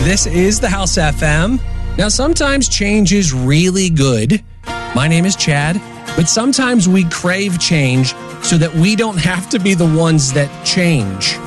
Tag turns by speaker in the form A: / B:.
A: This is the House FM. Now, sometimes change is really good. My name is Chad, but sometimes we crave change so that we don't have to be the ones that change.